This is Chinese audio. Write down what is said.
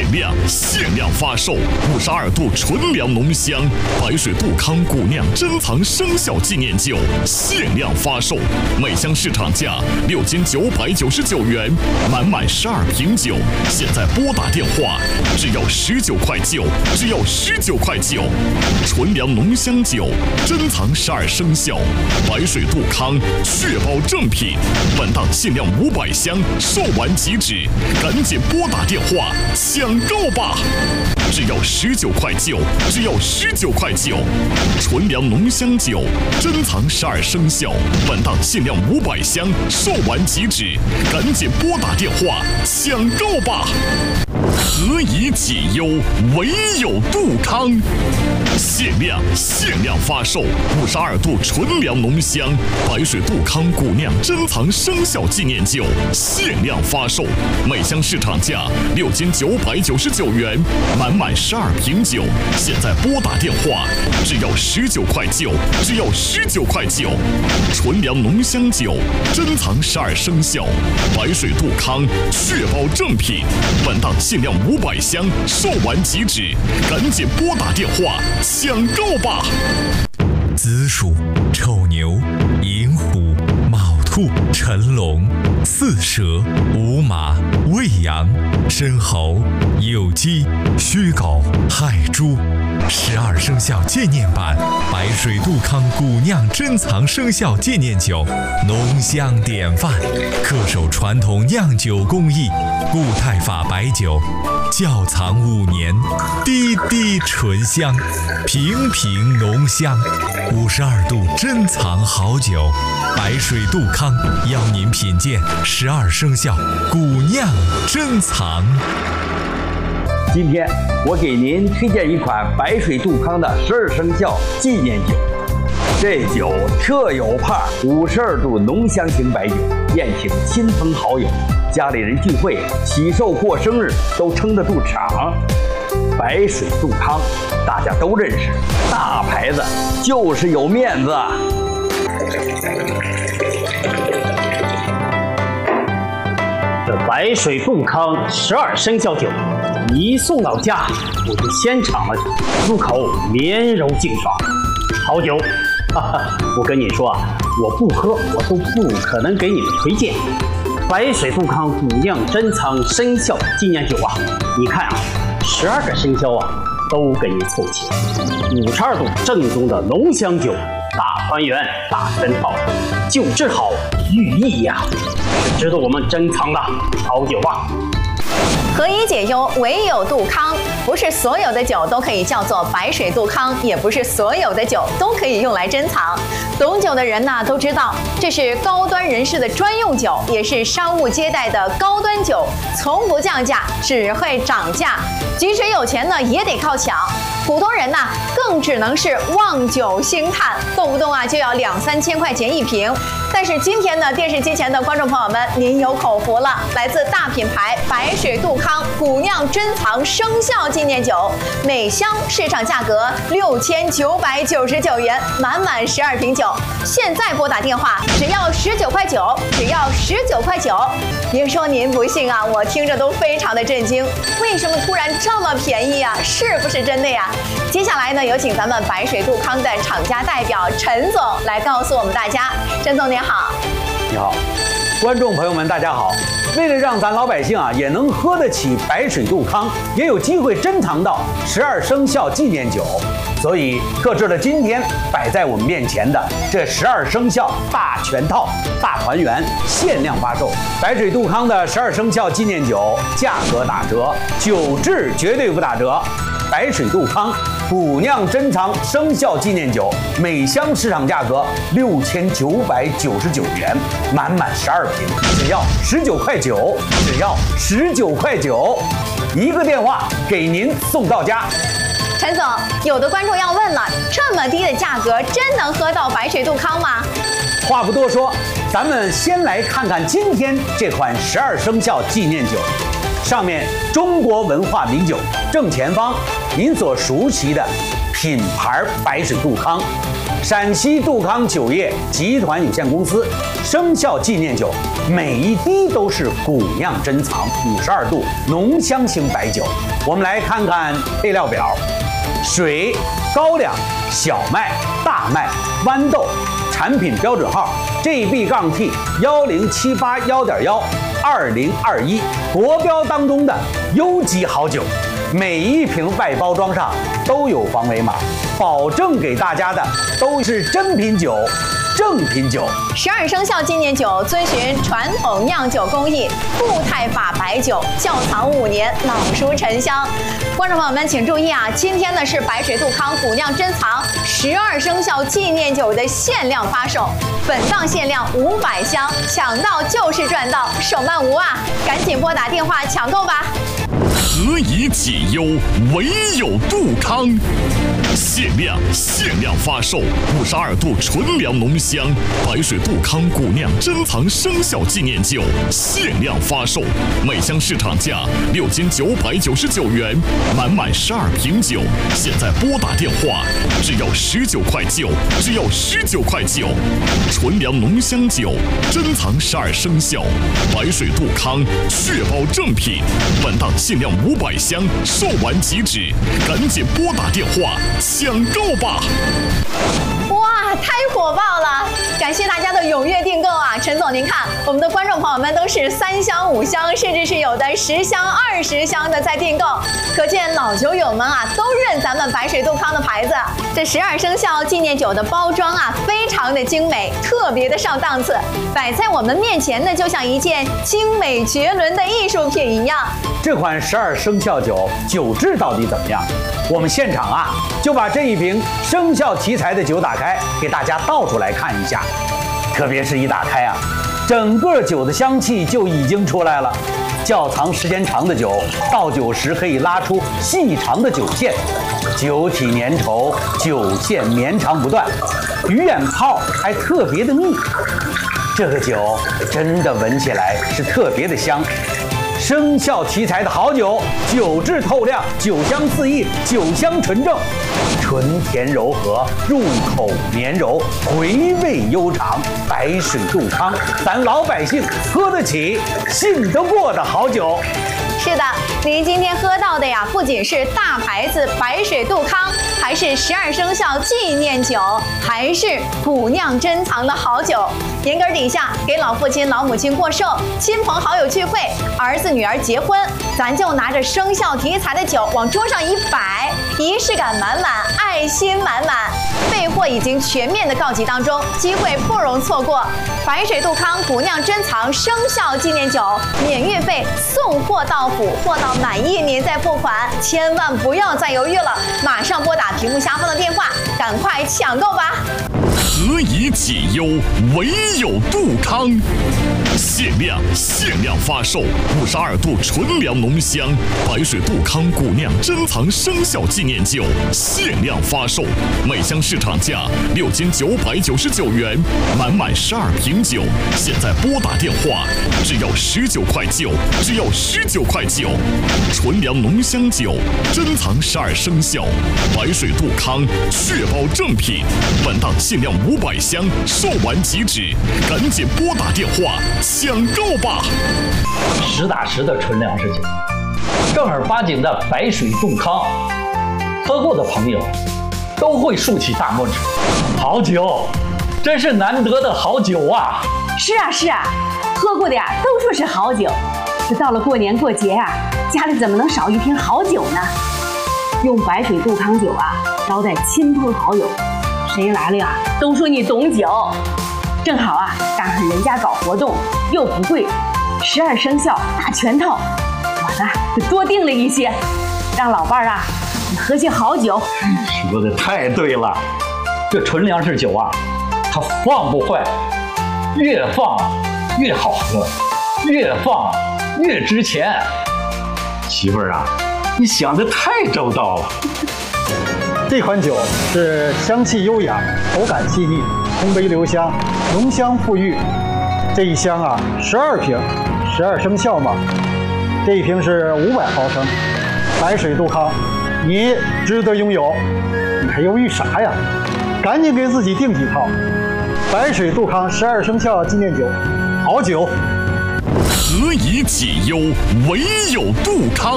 限量发售52度纯粮浓香白水杜康古酿珍藏生肖纪念酒，限量发售，每箱市场价6999元，满12瓶酒，现在拨打电话只要19块9，只要19块9。纯粮浓香酒，珍藏12生肖，白水杜康，确保正品。本档限量500箱，售完即止，赶紧拨打电话抢购吧！只要19块9，只要19块9。纯粮浓香酒，珍藏12生肖，本档限量500箱，售完即止，赶紧拨打电话抢购吧！何以解忧，唯有杜康。限量发售52度纯粮浓香白水杜康古酿珍藏生肖纪念酒，限量发售，每箱市场价6999元，满12瓶酒，现在拨打电话只要19块9，只要19块9。纯粮浓香酒，珍藏12生肖，白水杜康，确保正品。本档限量500箱，售完即止，赶紧拨打电话抢购吧！ 子鼠、丑牛、寅虎、卯兔、辰龙、巳蛇、午马、未羊、申猴、酉鸡、戌狗、亥猪。12生肖纪念版白水杜康古酿珍藏生肖纪念酒，浓香典范，恪守传统酿酒工艺，固态法白酒，窖藏5年，滴滴醇香，瓶瓶浓香，52度珍藏好酒。白水杜康邀您品鉴12生肖古酿珍藏。 今天我给您推荐一款白水杜康的12生肖纪念酒。这酒特有派，52度浓香型白酒，宴请亲朋好友、家里人聚会、喜寿过生日都撑得住场。白水杜康大家都认识，大牌子就是有面子。 这白水杜康12生肖酒一送到家，我就先尝了，入口绵柔净爽，好酒。我跟你说啊，我不喝我都不可能给你们推荐。白水杜康古酿珍藏生肖纪念酒啊，你看啊，12个生肖啊都给你凑齐，52度正宗的浓香酒，大团圆大珍宝，酒质好寓意呀，是值得我们珍藏的好酒啊。 何以解忧，唯有杜康。不是所有的酒都可以叫做白水杜康，也不是所有的酒都可以用来珍藏。懂酒的人呢都知道，这是高端人士的专用酒，也是商务接待的高端酒，从不降价，只会涨价。即使有钱呢，也得靠抢。普通人呢，更只能是望酒兴叹，动不动啊就要2-3千块钱一瓶。但是今天呢，电视机前的观众朋友们，您有口福了，来自大品牌白水杜康古酿珍藏生肖纪念酒，每箱市场价格6999元，满12瓶酒。现在拨打电话，只要19块9，只要19块9。别说您不信啊，我听着都非常的震惊，为什么突然这么便宜啊？是不是真的呀？接下来呢，有请咱们白水杜康的厂家代表陈总来告诉我们大家。陈总您好。 你好，观众朋友们大家好。为了让咱老百姓啊也能喝得起白水杜康，也有机会珍藏到12生肖纪念酒，所以特制了今天摆在我们面前的这12生肖大全套大团圆限量发售。白水杜康的12生肖纪念酒价格打折，酒质绝对不打折。白水杜康古酿珍藏生肖纪念酒，每箱市场价格6999元，满12瓶，只要19块9，只要19块9，一个电话给您送到家。 陈总，有的观众要问了，这么低的价格，真能喝到白水杜康吗？ 话不多说，咱们先来看看今天这款12生肖纪念酒。上面中国文化名酒，正前方您所熟悉的品牌白水杜康， 陕西杜康酒业集团有限公司生肖纪念酒，每一滴都是古酿珍藏，52度浓香型白酒。我们来看看配料表：水、高粱、小麦、大麦、豌豆。产品标准号 GB-T81781.12021，国标当中的优级好酒。每一瓶外包装上都有防伪码，保证给大家的都是真品酒、正品酒。 12生肖纪念酒遵循传统酿酒工艺，固态法白酒，窖藏5年，老熟陈香。观众朋友们请注意啊，今天呢是白水杜康古酿珍藏12生肖纪念酒的限量发售，本档限量500箱，抢到就是赚到，手慢无啊！赶紧拨打电话抢购吧。 何以解忧，唯有杜康。限量发售52度纯粮浓香白水杜康古酿珍藏生肖纪念酒，限量发售，每箱市场价6999元，满12瓶酒，现在拨打电话，只要19块9，只要19块9。纯粮浓香酒，珍藏12生肖，白水杜康，确保正品。本档限量500箱，售完即止，赶紧拨打电话抢购吧！ 哇，太火爆了！感谢大家的踊跃订购啊！陈总，您看，我们的观众朋友们都是3箱、5箱，甚至是有的10箱、20箱的在订购，可见老酒友们啊都认咱们白水杜康的牌子。这12生肖纪念酒的包装啊，非常的精美，特别的上档次，摆在我们面前呢，就像一件精美绝伦的艺术品一样。 这款12生肖酒酒质到底怎么样？我们现场啊就把这一瓶生肖题材的酒打开，给大家倒出来看一下。特别是一打开啊，整个酒的香气就已经出来了。窖藏时间长的酒，倒酒时可以拉出细长的酒线，酒体粘稠，酒线绵长不断，鱼眼泡还特别的密。这个酒真的闻起来是特别的香。生肖题材的好酒，酒质透亮，酒香四溢，酒香纯正，纯甜柔和，入口绵柔，回味悠长。白水杜康，咱老百姓喝得起、信得过的好酒。 是的，您今天喝到的呀，不仅是大牌子白水杜康，还是12生肖纪念酒，还是古酿珍藏的好酒。严格底下给老父亲、老母亲过寿，亲朋好友聚会，儿子女儿结婚，咱就拿着生肖题材的酒往桌上一摆，仪式感满满，爱心满满。备货已经全面的告急当中，机会不容错过。白水杜康古酿珍藏生肖纪念酒，免运费，送货到府，货到满意您再付款，千万不要再犹豫了，马上拨打屏幕下方的电话，赶快抢购吧！ 何以解忧，唯有杜康。限量发售52度纯粮浓香白水杜康古酿珍藏生肖纪念酒，限量发售，每箱市场价6999元，满12瓶酒，现在拨打电话，只要19块9，只要19块9。纯粮浓香酒，珍藏12生肖，白水杜康，确保正品。本档限量500箱，售完即止，赶紧拨打电话抢购吧！ 实打实的纯粮食酒，正儿八经的白水杜康，喝过的朋友都会竖起大拇指。好酒，真是难得的好酒啊！ 是啊，喝过的呀都说是好酒。这到了过年过节啊，家里怎么能少一瓶好酒呢？用白水杜康酒啊招待亲朋好友，谁来了呀都说你懂酒。正好啊赶上人家搞活动，又不贵，12生肖大全套，我呢就多订了一些，让老伴儿啊你喝些好酒。 说的太对了，这纯粮食酒啊，它放不坏，越放越好喝，越放越值钱。媳妇儿啊，你想的太周到了。 这款酒是香气优雅，口感细腻，通杯留香，浓香馥郁。这一箱啊，12瓶，12生肖嘛。这一瓶是500毫升，白水杜康，你值得拥有，你还犹豫啥呀？ 赶紧给自己订几套白水杜康12生肖纪念酒，好酒。 何以解忧，唯有杜康。